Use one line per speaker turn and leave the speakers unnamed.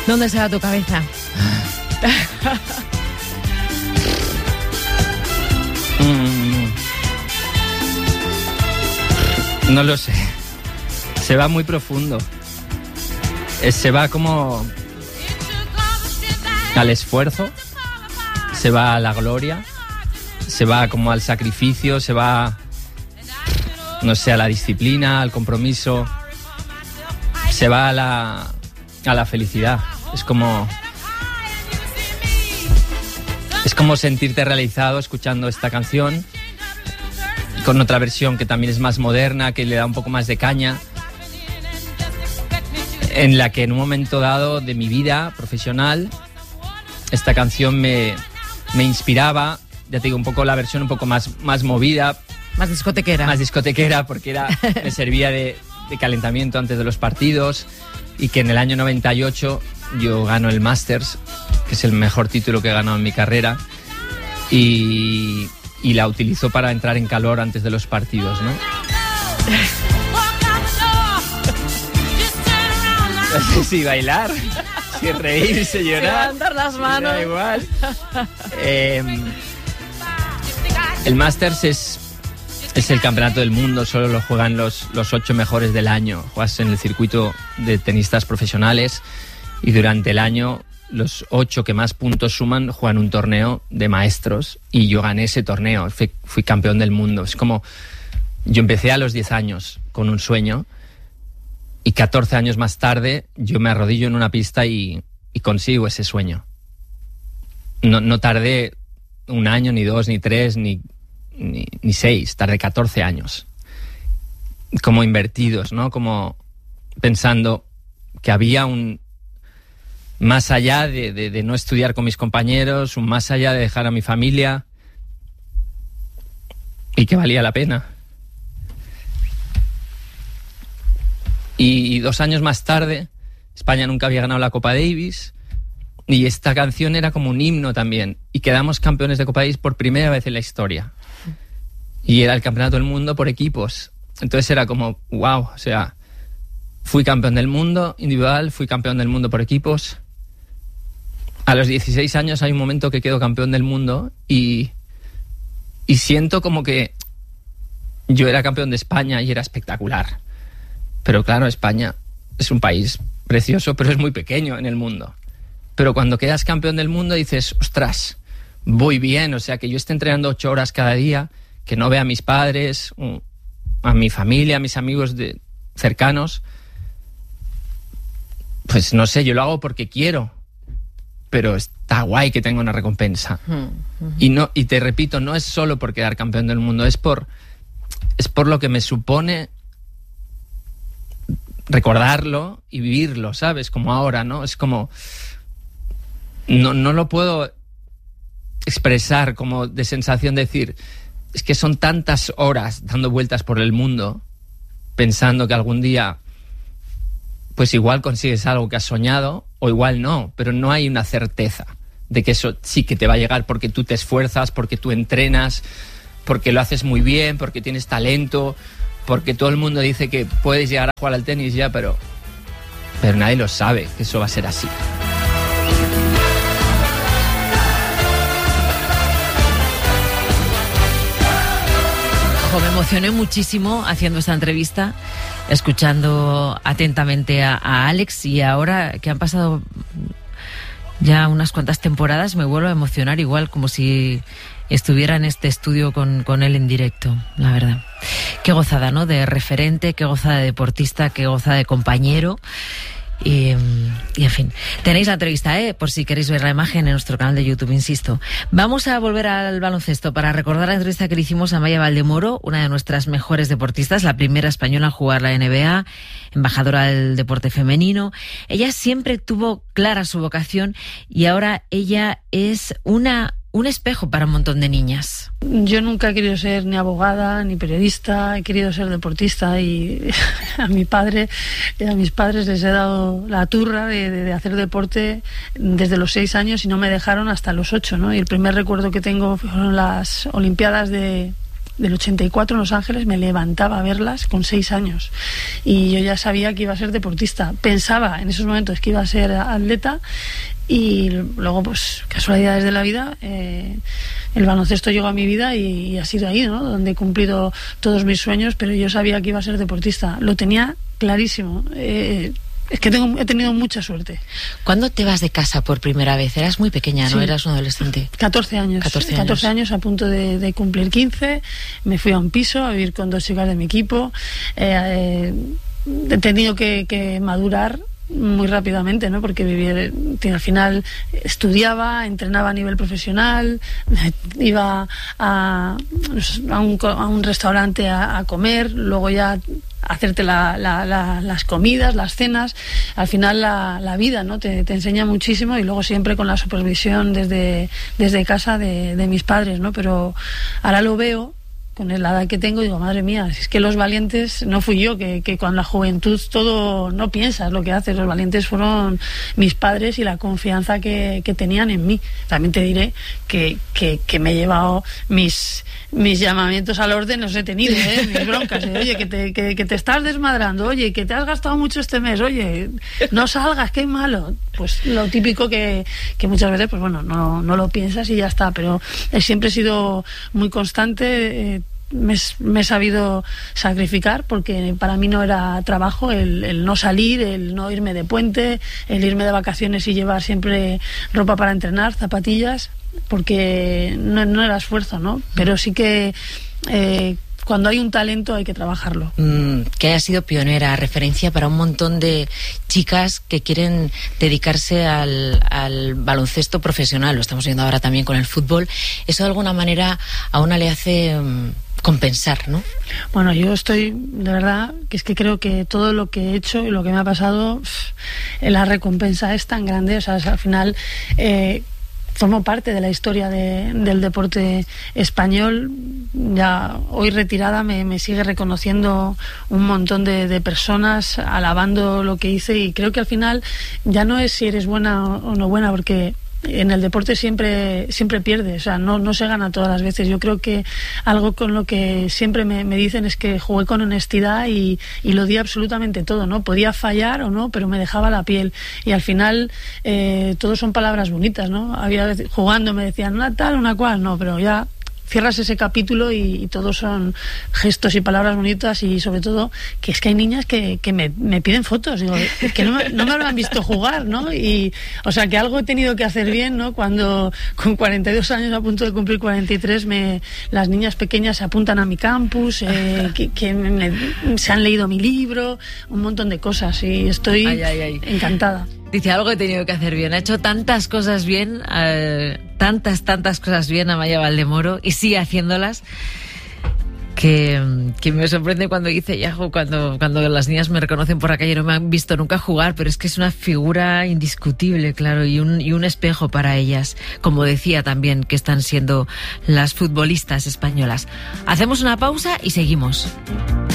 ¿Dónde se va tu cabeza?
No lo sé. Se va muy profundo. Se va como al esfuerzo, se va a la gloria, se va como al sacrificio, se va, no sé, a la disciplina, al compromiso, se va a la felicidad. Es como sentirte realizado escuchando esta canción, con otra versión que también es más moderna, que le da un poco más de caña, en la que en un momento dado de mi vida profesional esta canción me inspiraba. Ya te digo, un poco la versión un poco más movida,
más discotequera,
porque me servía de calentamiento antes de los partidos. Y que en el año 98 yo gano el Masters, que es el mejor título que he ganado en mi carrera, y la utilizo para entrar en calor antes de los partidos, ¿no? Sí, bailar, sí, reírse, llorar,
levantar las manos,
da igual. El Masters es el campeonato del mundo, solo lo juegan los 8 mejores del año. Juegas en el circuito de tenistas profesionales y durante el año los 8 que más puntos suman juegan un torneo de maestros, y yo gané ese torneo, fui campeón del mundo. Es como, yo empecé a los 10 años con un sueño, y 14 años más tarde yo me arrodillo en una pista y consigo ese sueño. No tardé 1 año, ni 2, ni 3, ni 6, tardé 14 años. Como invertidos, ¿no? Como pensando que había un más allá de no estudiar con mis compañeros, un más allá de dejar a mi familia, y que valía la pena. Y 2 años más tarde, España nunca había ganado la Copa Davis, y esta canción era como un himno también, y quedamos campeones de Copa Davis por primera vez en la historia, y era el campeonato del mundo por equipos. Entonces era como, wow, o sea, fui campeón del mundo individual, fui campeón del mundo por equipos. A los 16 años hay un momento que quedo campeón del mundo, y siento como que yo era campeón de España y era espectacular. Pero claro, España es un país precioso, pero es muy pequeño en el mundo. Pero cuando quedas campeón del mundo dices, ostras, voy bien, o sea, que yo esté entrenando 8 horas cada día, que no vea a mis padres, a mi familia, a mis amigos cercanos. Pues no sé, yo lo hago porque quiero, pero está guay que tenga una recompensa. Y te repito, no es solo por quedar campeón del mundo, es por lo que me supone recordarlo y vivirlo, ¿sabes? Como ahora, ¿no? Es como... No lo puedo expresar como de sensación, decir, es que son tantas horas dando vueltas por el mundo, pensando que algún día, pues igual consigues algo que has soñado, o igual no, pero no hay una certeza de que eso sí que te va a llegar, porque tú te esfuerzas, porque tú entrenas, porque lo haces muy bien, porque tienes talento, porque todo el mundo dice que puedes llegar a jugar al tenis ya, pero nadie lo sabe, que eso va a ser así.
Me emocioné muchísimo haciendo esta entrevista, escuchando atentamente a Alex, y ahora que han pasado ya unas cuantas temporadas me vuelvo a emocionar igual, como si estuviera en este estudio con él en directo, la verdad. Qué gozada, ¿no? De referente, qué gozada de deportista, qué gozada de compañero. Y en fin, tenéis la entrevista, por si queréis ver la imagen en nuestro canal de YouTube, insisto. Vamos a volver al baloncesto para recordar la entrevista que le hicimos a Maya Valdemoro, una de nuestras mejores deportistas, la primera española en jugar la NBA, embajadora del deporte femenino. Ella siempre tuvo clara su vocación, y ahora ella es un espejo para un montón de niñas.
Yo nunca he querido ser ni abogada ni periodista, he querido ser deportista, y a mi padre y a mis padres les he dado la turra de hacer deporte desde los 6 años, y no me dejaron hasta los 8, ¿no? Y el primer recuerdo que tengo fueron las Olimpiadas de del 84 en Los Ángeles, me levantaba a verlas con 6 años. Y yo ya sabía que iba a ser deportista. Pensaba en esos momentos que iba a ser atleta, y luego, pues, casualidades de la vida, el baloncesto llegó a mi vida y ha sido ahí, ¿no?, donde he cumplido todos mis sueños, pero yo sabía que iba a ser deportista. Lo tenía clarísimo. Es que he tenido mucha suerte.
¿Cuándo te vas de casa por primera vez? Eras muy pequeña, ¿no? Sí. Eras un adolescente.
14 años. 14 años a punto de cumplir 15. Me fui a un piso a vivir con 2 chicas de mi equipo. He tenido que madurar muy rápidamente, ¿no? Porque al final estudiaba, entrenaba a nivel profesional, iba a un restaurante a comer, luego ya hacerte las comidas, las cenas. Al final la vida, ¿no?, te enseña muchísimo, y luego siempre con la supervisión desde casa de mis padres, ¿no? Pero ahora lo veo con la edad que tengo, digo, madre mía, si es que los valientes no fui yo, que con la juventud todo no piensas lo que haces. Los valientes fueron mis padres y la confianza que tenían en mí. También te diré que me he llevado mis llamamientos al orden, los he tenido, mis broncas, oye, que te estás desmadrando, oye, que te has gastado mucho este mes, oye, no salgas, qué malo. Pues lo típico que muchas veces, pues bueno, no lo piensas y ya está. Pero siempre he sido muy constante. Me he sabido sacrificar, porque para mí no era trabajo el no salir, el no irme de puente, el irme de vacaciones y llevar siempre ropa para entrenar, zapatillas, porque no era esfuerzo, ¿no? Pero sí que cuando hay un talento hay que trabajarlo.
Que haya sido pionera, referencia para un montón de chicas que quieren dedicarse al baloncesto profesional. Lo estamos viendo ahora también con el fútbol. Eso de alguna manera a una le hace compensar, ¿no?
Bueno, yo estoy, de verdad, que es que creo que todo lo que he hecho y lo que me ha pasado, la recompensa es tan grande. O sea, al final formo parte de la historia del deporte español. Ya hoy retirada me sigue reconociendo un montón de personas, alabando lo que hice, y creo que al final ya no es si eres buena o no buena, porque en el deporte siempre pierdes, o sea, no se gana todas las veces. Yo creo que algo con lo que siempre me dicen es que jugué con honestidad y lo di absolutamente todo, ¿no? Podía fallar o no, pero me dejaba la piel, y al final todo son palabras bonitas, ¿no? Jugando me decían una tal, una cual, no, pero ya cierras ese capítulo y todos son gestos y palabras bonitas, y sobre todo que es que hay niñas que me piden fotos. Digo, es que no me habrán visto jugar, ¿no? Y, o sea, que algo he tenido que hacer bien, ¿no? Cuando con 42 años, a punto de cumplir 43, las niñas pequeñas se apuntan a mi campus, se han leído mi libro, un montón de cosas, y estoy encantada.
Dice, algo he tenido que hacer bien. Ha hecho tantas cosas bien, tantas cosas bien Amaia Valdemoro, y sigue haciéndolas, que me sorprende cuando dice, cuando las niñas me reconocen por la calle, no me han visto nunca jugar, pero es que es una figura indiscutible, claro, y un espejo para ellas, como decía también, que están siendo las futbolistas españolas. Hacemos una pausa y seguimos.